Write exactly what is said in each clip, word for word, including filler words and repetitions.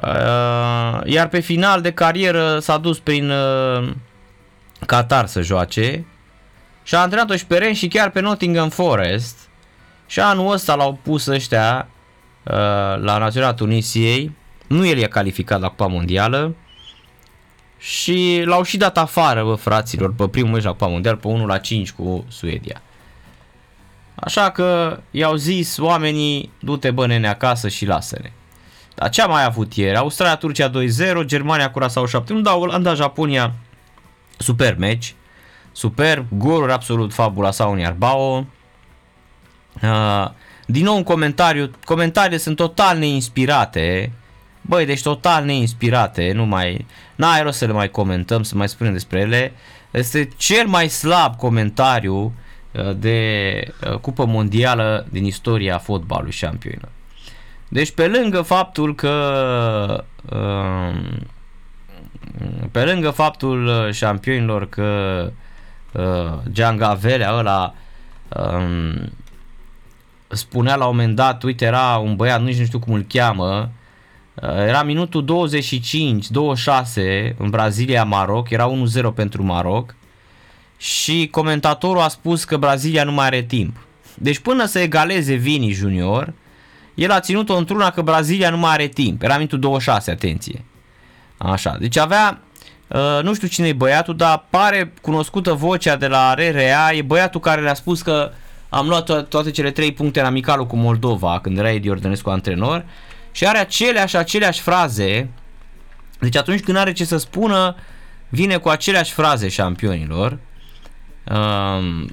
Iar pe final de carieră s-a dus prin Qatar să joace și a antrenat-o și pe Rennes și chiar pe Nottingham Forest. Și anul ăsta l-au pus ăștia la Naționala Tunisiei. Nu el e calificat la Cupa Mondială. Și l-au și dat afară, bă, fraților, pe primul meci la Cupa Mondială, pe unu la cinci cu Suedia. Așa că i-au zis oamenii, du-te, bă, nene, acasă și lasă-ne. Dar ce a mai avut ieri? Australia-Turcia doi zero, Germania Curaçao șapte unu, dar Olanda-Japonia, super meci, super, goluri absolut fabula sau Uniarbao. Uh, din nou un comentariu, comentariile sunt total neinspirate, băi, deci total neinspirate, nu mai, n-ai rost să le mai comentăm, să mai spunem despre ele. Este cel mai slab comentariu de Cupă Mondială din istoria fotbalului șampionilor. Deci pe lângă faptul că pe lângă faptul șampionilor că Giangavelea ăla spunea la un moment dat, uite, era un băiat, nici nu știu cum îl cheamă, era minutul douăzeci și cinci douăzeci și șase în Brazilia-Maroc, era unu zero pentru Maroc și comentatorul a spus că Brazilia nu mai are timp. Deci până să egaleze Vini Junior, el a ținut-o într-una că Brazilia nu mai are timp. Era minutul douăzeci și șase, atenție. Așa, deci avea, uh, nu știu cine e băiatul, dar pare cunoscută vocea de la R R A, e băiatul care le-a spus că am luat to- toate cele trei puncte în amicalul cu Moldova, când era Edi Ordănescu antrenor, și are aceleași, aceleași fraze. Deci atunci când are ce să spună, vine cu aceleași fraze șampionilor. Um,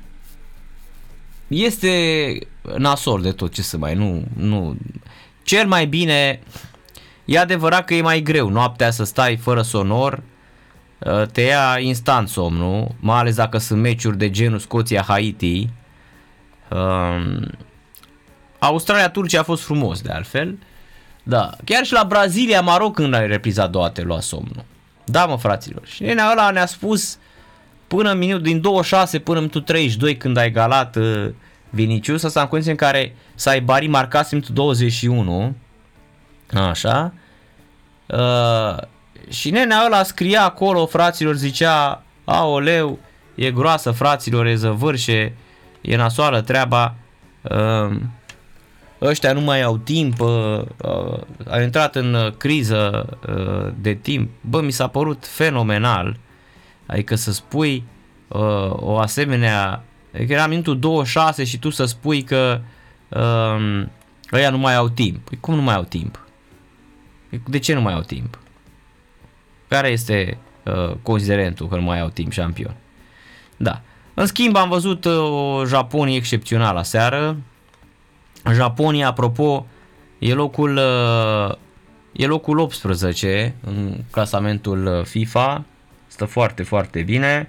este nasol de tot, ce să mai, nu, nu. Cel mai bine, e adevărat că e mai greu noaptea să stai fără sonor, te ia instant somnul, mai ales dacă sunt meciuri de genul Scoția-Haiti. um, Australia-Turcia a fost frumos de altfel. Da, chiar și la Brazilia-Maroc când ai reprizat a doua te lua somnul. Da, mă, fraților. Și nenea ăla ne-a spus până minut, din douăzeci și șase până în minutul treizeci și doi când a egalat uh, Vinicius, asta în condiții în care Saibari marcase în minutul douăzeci și unu. Așa. Uh, și nenea ăla scria acolo, fraților, zicea, aoleu, e groasă, fraților, e zăvârșe, e nasoală treaba, uh, ăștia nu mai au timp, uh, uh, au intrat în uh, criză uh, de timp. Bă, mi s-a părut fenomenal. Adică să spui uh, o asemenea, adică era minutul douăzeci și șase și tu să spui că uh, ăia nu mai au timp. Păi cum nu mai au timp? De ce nu mai au timp? Care este uh, considerentul că nu mai au timp, șampion? Da. În schimb am văzut uh, o Japonie excepțională aseară. Japonia, apropo, e locul, uh, e locul optsprezece în clasamentul FIFA. Stă foarte, foarte bine.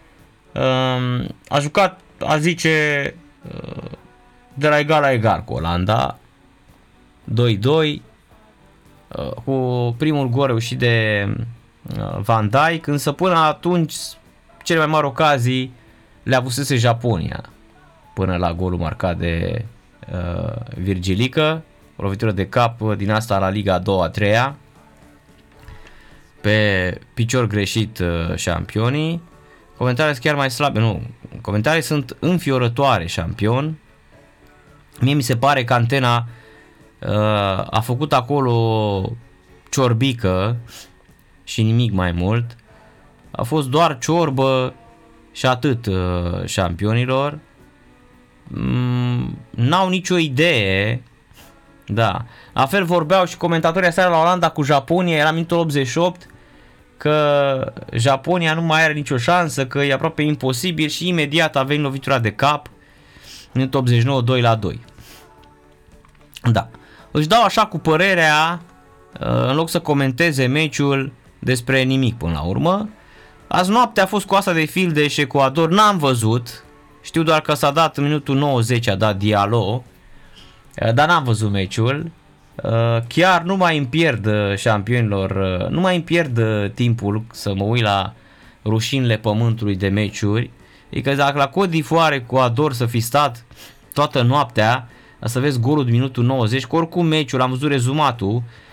A jucat, a zice, de la egal la egal cu Olanda. doi doi. Cu primul gol reușit de Van Dijk. Însă până atunci cele mai mari ocazii le avusese Japonia. Până la golul marcat de Virgilică. O lovitură de cap din asta la Liga a doua, a treia. Pe picior greșit șampionii. Comentariile sunt chiar mai slabe. Nu, comentariile sunt înfiorătoare, șampion. Mie mi se pare că Antena uh, a făcut acolo ciorbică și nimic mai mult. A fost doar ciorbă și atât, uh, șampionilor. Mm, n-au nicio idee. Da. La fel vorbeau și comentatorii aseară la Olanda cu Japonia, era minutul optzeci și opt, că Japonia nu mai are nicio șansă, că e aproape imposibil și imediat a venit lovitura de cap, minutul optzeci și nouă, doi la doi. Da. Își dau așa cu părerea, în loc să comenteze meciul, despre nimic până la urmă. Azi noapte a fost coasa de Fildeș Ecuador, n-am văzut, știu doar că s-a dat în minutul nouăzeci, a dat Diallo, dar n-am văzut meciul. Chiar nu mai îmi pierd, șampionilor, nu mai îmi pierd timpul să mă uit la rușinile pământului de meciuri. Adică dacă la Côte d'Ivoire Ecuador să fi stat toată noaptea, să vezi golul de minutul nouăzeci, că oricum meciul, am văzut rezumatul,